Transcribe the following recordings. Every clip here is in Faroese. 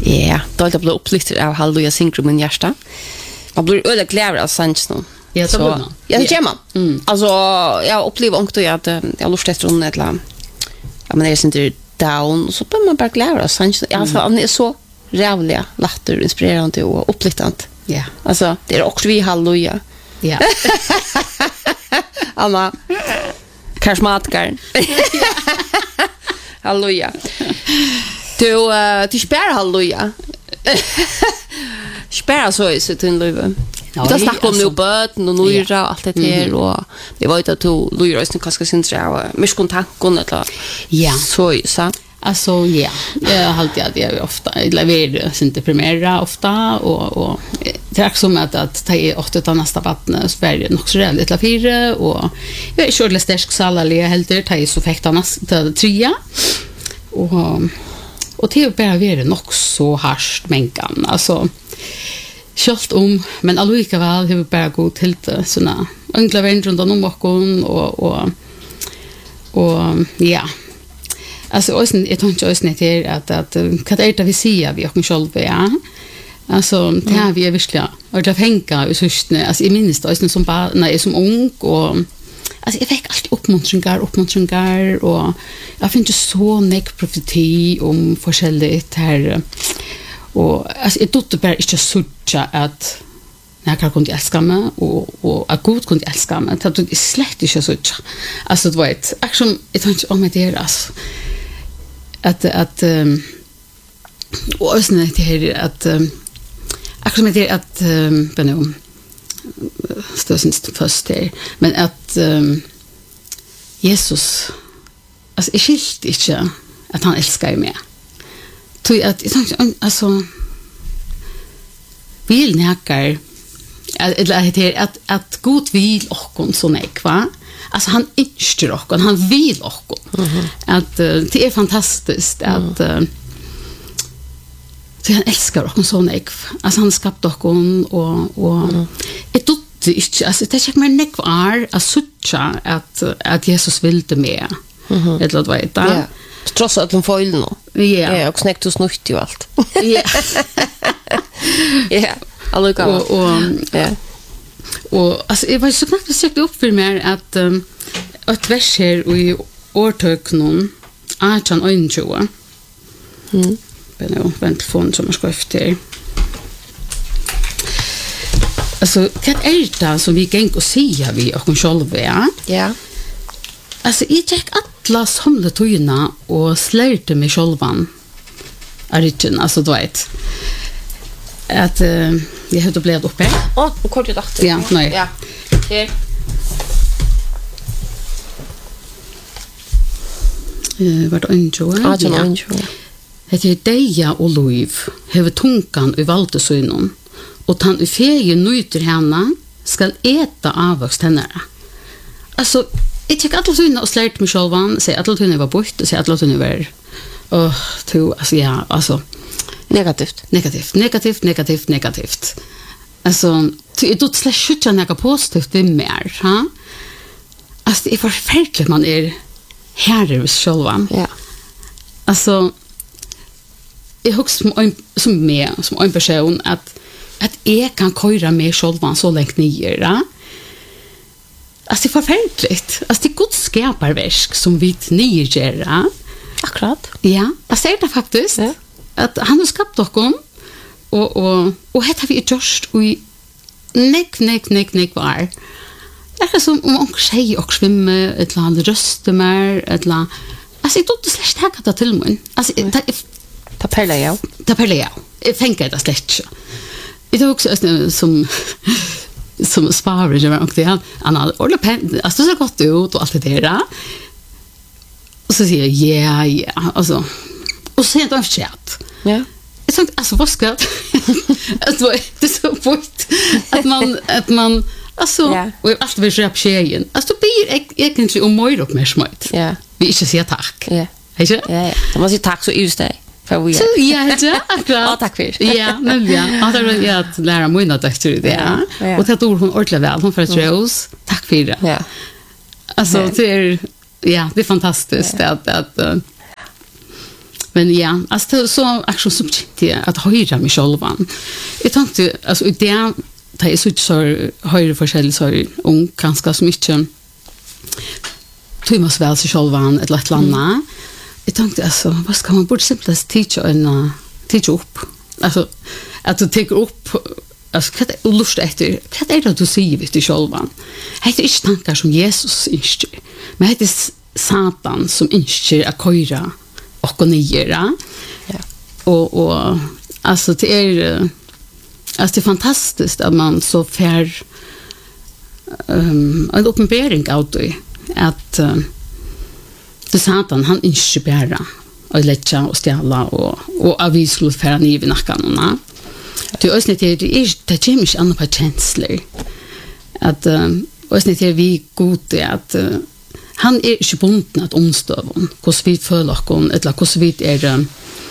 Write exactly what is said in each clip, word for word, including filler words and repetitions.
Ja, då har jag blivit upplyft av halleluja synkron min hjärta. Man blir öde glädje av sanns nu. Ja, så blir man. Ja, det gör man. Mm. Alltså, jag upplever också att jag har lust efter hon eller ja, men är inte down så blir man bara glädje av sanns. Alltså, han är så rävliga, latter, inspirerande och upplyftande. Ja. Alltså, det är också vi halleluja. Ja. Anna, karismatikern. Halleluja. Du, uh, du spär halleluja. Spär så i sitt liv. Vi har snackat om nu böten och nöjra och allt det här. Och vi vet att du nöjra oss nu kanske syns och mycket tankon eller ja. Så i så. Alltså ja, jag har alltid att jag ofta levererar sin primera ofta och och det är som att att ta i åtta ta nästa vatten Sverige nog så lite fyra och jag är själv stark salalia helt ta i så fäkta nästa trea och och det är bara vara nog så harst mänkan alltså kört om men allika väl det är bara gå till det såna enkla vänd runt om bakom och och och ja. Alltså ösn jag tror inte ösn det att att vad är det vi ser vi och själva ja. Alltså det här vi är verkligen och det tänka i sustne alltså i minst ösn som bara när jag som ung och alltså jag fick alltid uppmuntringar uppmuntringar och jag finner så nek profeti om forskjelligt här och alltså det tog bara inte så att när jag kunde älska mig och och att Gud kunde älska mig det tog slett inte så alltså det var ett action jag tänkte om det alltså att att um, och ösnen det här att um, akkurat det att um, benom stösens först det men att um, Jesus alltså är skilt inte att han älskar mig tror att alltså vill näkar eller det att att Gud vill och så nek va alltså han önskar och han vill och mm-hmm. att uh, det är fantastiskt mm. att uh, så han älskar och så nek alltså han skapat och och och mm. ett det är alltså det är mer nek var att sucha att att Jesus vill det med mm-hmm. eller vad vet jag trots att de får nu ja ja och snäckt och snutt ju allt ja ja allika och och ja och alltså jag var så knappt försökt upp för mig att um, ett vers här i årtöknon arton och tjugo mm men nu vänta telefon som jag ska efter alltså vad är det som vi gäng och säga vi och själva ja ja alltså jag check alla samla tojna och slärte mig självan arigen alltså då vet att uh, jag hade blivit uppe. Åh, oh, och kort jag dachte. Ja, nej. Ja. Här. Eh, vart enjoy. Ja, jag enjoy. Det är deja och liv. Have tunkan i valtesynon. Och han i feje nyter henne skall äta avväxt henne. Alltså, jag tycker att alla tunna och slärt mig självan, säger att alla tunna var bort och säger att alla tunna var åh, to, alltså ja, alltså negativt. Negativt, negativt, negativt, negativt. Alltså, det är slätt skjuta något positivt vid mer, ha? Alltså, det är förfärligt man är herre vid själva. Ja. Alltså, jag hoppas som en, som med, som en person, att, att jag kan köra med själva så länge nio, ha? Alltså, det är förfärligt. Alltså, det är god skaparverk som vi nio gör, ha? Akkurat. Ja, jag säger det faktiskt. Ja. Att han har skapat oss och och och det har vi gjort i nek nek nek nek var. Det är som om man säger och svimma ett land röster mer ett land. Alltså det är släkt här att till mig. Alltså det ta perla jag. Ta perla jag. Jag tänker det släkt. Det är också som som sparar ju och det han han har alla pen alltså så gott ut och allt det där. Och så säger jag ja ja alltså och sen då chat. Ja. Jag tänkte alltså vad ska alltså det är så fort att man att man alltså ja. och allt vill köpa tjejen. Alltså blir egentligen om mer upp med smärt. Ja. Vi inte säger tack. Ja. Hej ja. Ja. Man måste tack så just det. För vi. Ja, ja, akkurat. Ja, tack för. Ja, men ja. Jag har ju att lära mig något efter det. Ja. Och det ord hon ordentligt väl hon för att Rose. Tack för det. Ja. Alltså det är ja, det är fantastiskt att att Men ja, alltså det är så aktion som inte att höra mig självan. Jag tänkte alltså i det tar jag så så höra forskjellig så ung ganska så mycket Thomas väl sig självan ett lätt landa. Jag tänkte alltså vad ska man borde simplast teacher en teacher upp. Alltså att du tar upp alltså vad är lust efter vad är det du säger vid dig självan. Det är inte tankar som Jesus inte. Men det är Satan som inte är köra och nere. Ja. Och och alltså det är alltså det är fantastiskt att man så fär um, en uppenbarelse av det att uh, det Satan han inte bara och lägga och ställa och och att vi skulle färra ner i nacken. Det är också det är det är inte annat på känslor. Att um, och det är vi gode att uh, han är inte bunden att omstøven, hvordan vi føler oss, eller hvordan vi er,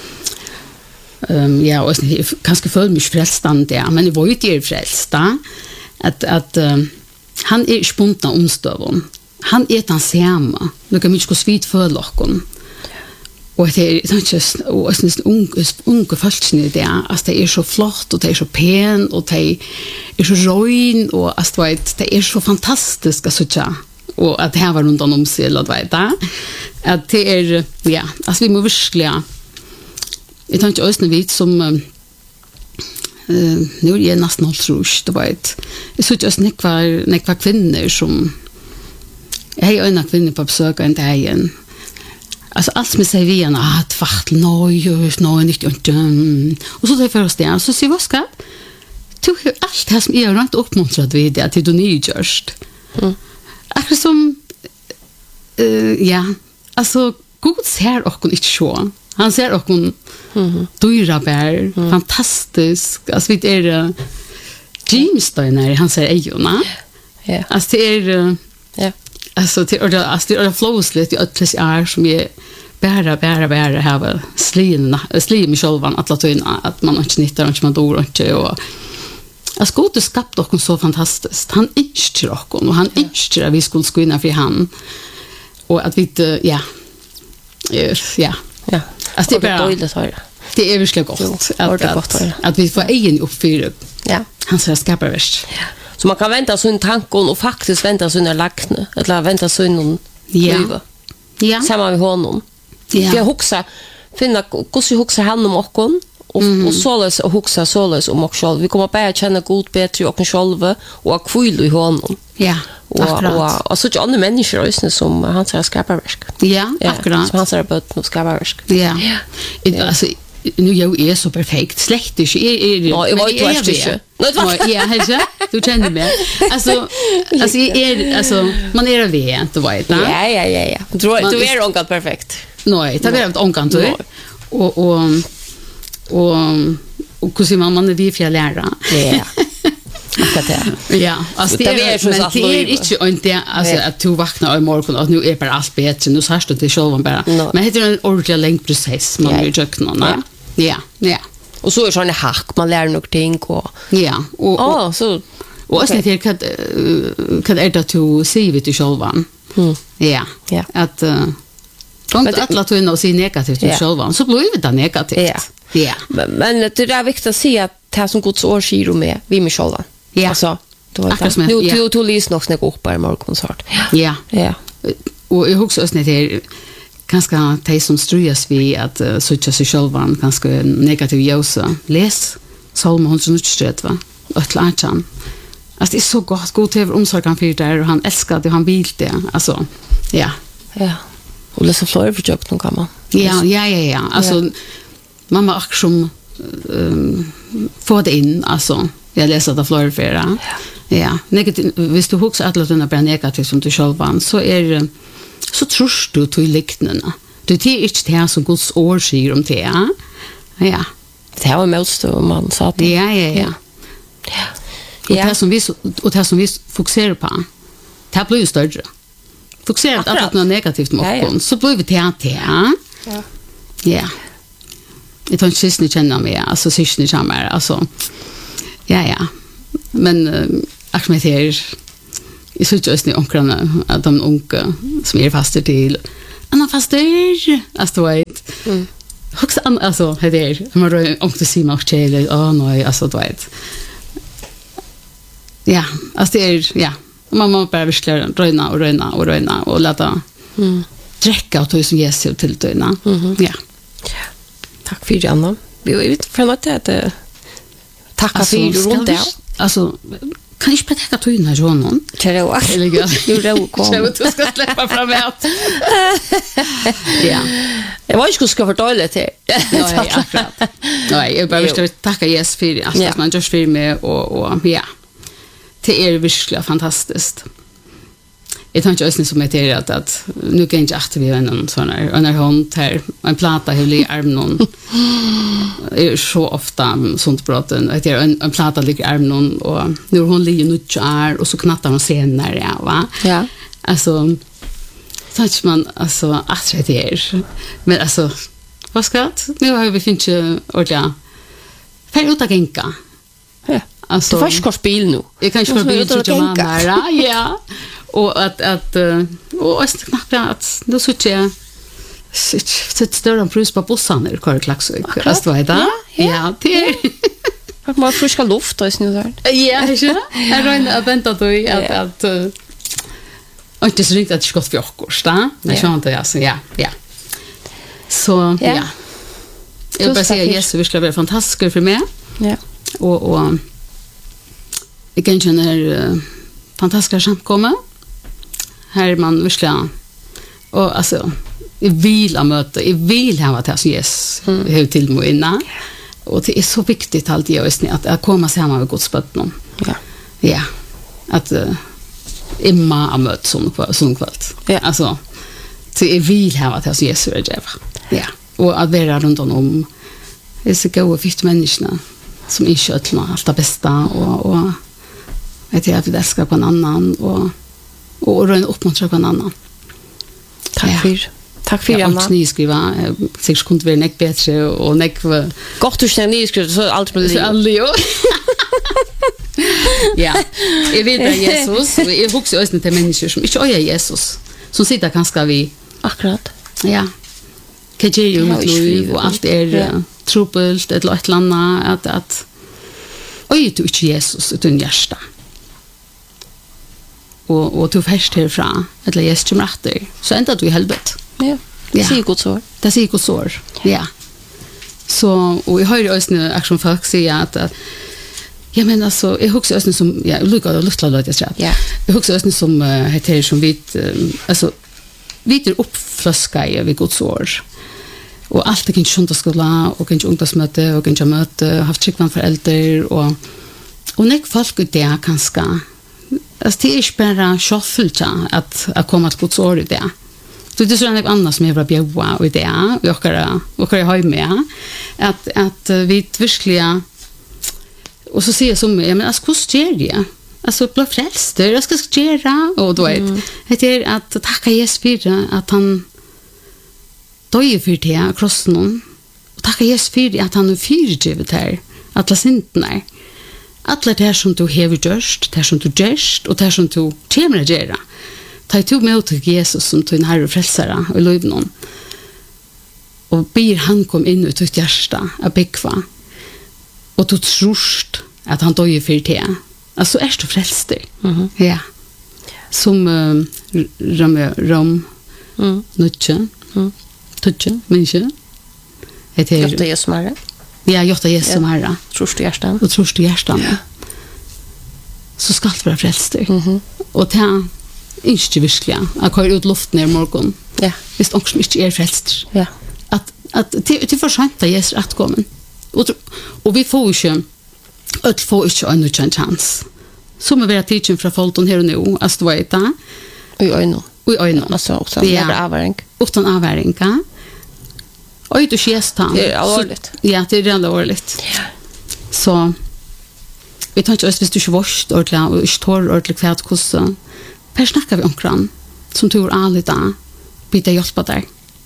um, ja, og kanskje føler meg frelstand, ja, men jeg var jo ikke frelst, at, at um, han er ikke bunden av omstøven. Han er den samme, noe mye hvordan vi føler oss. Og det er ikke, og det er unge, unge følelsene det, altså det er så flott, og det er så pen, og det er så røyn, og altså, det er så fantastisk, altså, och att här var runt om sig eller vad vet jag att det är ja alltså vi måste verkligen jag tänkte också när vi som eh nu är det nästan allt trust det vet jag så just nick var nick var kvinnor som jag har en kvinna på besök en dag igen alltså allt med sig vi har ett fart noj noj inte och och så det första jag så ser vad ska du allt det som är runt uppmuntrat vid det att du ny just mm. Akkurat som uh, ja, alltså Gud ser och inte så. Han ser och hon mm. dyra bär, mm. fantastisk. Alltså vid är uh, James då när han ser ejorna. Ja. Alltså det är uh, ja. Alltså det är alltså det är flows lite i ötles är som är bära bära bära här slina slin med självan att låta in att man inte nyttar och man dör inte och Alltså Gud har skapat oss så fantastiskt. Han önskar oss och han önskar att vi skulle skynda för han. Och att vi inte, ja. Ja. Ja. Alltså det är bara, det är verkligen gott. Att, att, att vi får egen uppfyr. Ja. Han ska skapa värst. Ja. Så man kan vänta sin tankon och faktiskt vänta sina lackne. Eller vänta sin ja. Ja. Samma med honom. Ja. För jag huxar, finna, hur huxar han om oss? Och, mm. och således och huxa således om oss själv. Vi kommer bara känna god bättre och oss själva och att kvila i honom. Ja, och, akkurat. Och, och så är andra människor också som hans är skaparverk. Ja, ja, akkurat. Som hans är bött och skaparverk. Ja. Ja. Alltså, nu jag är så perfekt. Släkt är är ja, jag var ju tvärst inte. Ja, hälsa. Du känner mig. Alltså, alltså är alltså man är det inte vet, va? Ja, ja, ja, ja. Du du är onkan perfekt. Nej, det är inte onkan du. Och och och och hur ser man man är vi för lära. Ja. Akkurat det. Ja, alltså det är så att det är inte inte alltså att du vaknar i morgon och nu är bara allt bättre nu så här står det själv bara. Men det är en ordentlig lång process man gör juckna. Ja. Ja. Och så är såna hack man lär nog ting och ja. Och ja, så och så det kan kan är det du ser vid dig själv. Mm. Ja. Ja. Att Om att alla tog in och se negativt till själva, så blir det negativt. Ja. Ja. Men, men det är viktigt att se att det som Guds år sker med, vi med själva. Ja. Alltså, då är det. Nu du du lyssnar nog snägt upp på en morgonkonsert. Ja. Ja. Och jag också när det ganska de som strujas vi att uh, söka sig själva ganska negativ ljusa. Läs Psalm one hundred three, va? Och lärchan. Alltså det är så gott, god över omsorgen för det och han älskar det, han vill det. Alltså, ja. Ja. Och läsa fler projekt någon kan man. Ja, ja, ja, ja. Alltså ja. Mamma action um, får det in alltså. Jag läser det fler för det. Ja. Ja, negativt visst du huxar att låta den bli negativ som du själv var så är så tror du till liknande. Du det är inte det som Guds ord säger om det. Ja. Det var mest då man sa det. Ja, ja, ja. Ja. Och det som vi och det som vi fokuserar på. Det blir ju större. Fokuserar på att något negativt mot ja, ja. Så blir vi till att ja. Ja. Ja. Jag tror inte sist ni känner mig, alltså sist ni känner alltså. Ja, ja. Men äh, att med er I så just ni omkrarna att de unga som är faster till. Anna faster. Alltså vet. Mm. Också alltså det är man rör om det ser man eller åh nej alltså då vet. Ja, alltså det är ja, man måste bara verkligen röna och röna och röna och låta mm. dräcka och ta som Jesus till döna. Mm-hmm. Ja. Tack för det, Anna. Vi vet för att det tacka för runt där. Alltså kan jag spela tacka till när jag någon? Tjero. Eller jag. Jo, det kom. Jag vet du ska släppa fram allt. Ja. Jag var ju ska för toilet här. Nej, akkurat. Nej, jag bara vill tacka Jesus för allt som man just för mig och och ja. Det är verkligen fantastiskt. Jag tänkte just som det är att, att nu kan jag inte akta vid en sån här under hånd här, en plata hur i armen är så ofta sånt brotten. Det är en, en plata ligger i armen och nu hon ligger nutjar och så knattar hon senare, ja, va? Ja. Alltså, tänker man alltså att det är. Men alltså, vad ska det? Nu har vi finns ju ordentligt. Färg ut att gänka. Ja. Alltså, du får inte köra bil nu. Jag kan inte köra bil till Jamana. Ja. Och att att och att knappt att då så tjä sitt större pris på bussen eller kör klaxvik. Alltså vad det? Ja, det. Har man friska luft och snö där. Ja, ja. Jag räknar vänta då att att och det är riktigt att det ska för kurs, va? Det är sant alltså, ja, ja. Så ja. Jag vill bara säga Jesus, vi ska vara fantastiskt för mig. Ja. Och och jag kan känna fantastiska samkomma. Här man verkligen och alltså i vila möte, i vill ha att Jesus hur till mig innan. Och det är så viktigt alltid just att att komma samman med Guds barn. Ja. Ja. Att uh, imma a möte som som kväll. Ja. Alltså det är vill ha att Jesus är det. Ja. Och att vara runt om är så goda fitt människorna som är skötna allt det bästa och och vet jag att vi älskar på en annan och och röna uppmuntra på en annan. Tack ja. för. Tack för Anna. Jag har skriva sex kunde vara näck bättre och näck gott du stämmer skriva så allt med det. Aldrig. Ja. Jag vill bara Jesus och jag husar också till människor som inte är Jesus. Som sitter ganska vi akkurat. Ja. Kan ju ju med liv och allt är trubbelt ett eller annat att att oj du är Jesus utan hjärta. Och och du fäst härifrån eller Jesus kommer efter så ända du i helvetet. Ja. Det ser gott så. Det ser gott så. Ja. Så och jag har ju också nu action folk säga att jag menar alltså jag husar också som ja lukar och lustla lite så. Ja. Jag husar också som heter som vit alltså vit uppflaska i vid Guds ord. Och allt det kan ju inte skola och kan ju ungdomsmöte och kan ju möte haft chickman föräldrar och och när folk det kanske alltså det är bara shuffle att att komma till Guds ord det. Så det är så något annat som jag vill bjuda och det är och jag och jag har med att att vi verkligen och så ser jag som jag men alltså hur sker det? Alltså bli frälst, jag ska göra och då vet det är att tacka Jesus för att han døye for det, krossen noen. Og takk Jesus for at han er fyrtgivet her, at la sinten er. Alle det som du hever gjørst, det som du gjørst, og det som du kommer å gjøre. Ta to med til Jesus som tog en herre og frelsere og lov noen. Og ber han kom inn ut ut hjärsta av byggva. Og du trorst at han døye for det. Altså er du frelst det. Mm-hmm. Ja. Som uh, rom, rom mm. nødje. Mm. Tutje, människa. Det är Jotta Jesus Herre. Ja, Jotta Jesus som Herre. Trorst i hjärtan. Och trorst i hjärtan. Ja. Så ska det vara frälst. Mhm. Och det är inte verkligen. Jag kör ut luften i morgon. Ja. Visst också inte är frälst. Ja. Att att till till försänta Jesus att komma. Och och vi får ju att få inte en ny chans. Som är vara teaching från folken här och nu. Alltså vad är det? Oj oj nu. Oj oj nu. Alltså också det är avväring. Utan avväring, ja. Oj, du skestan. Det är allvarligt. Ja, det är redan allvarligt. Ja. Så vi tar inte oss hvis du inte vårst ordentligt och inte tar ordentligt för att kosta. Per snackar vi omkring som tror alla där byta hjälpa där.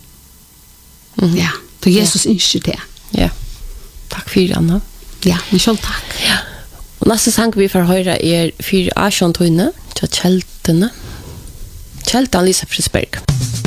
Mm. Ja, för Jesus ja. Inte det. Ja. Tack för Anna. Ja, men själv tack. Ja. Och nästa sang vi får höra är för Ashan Tøyne, till Kjeltene. Kjeltan Lisa Frisberg.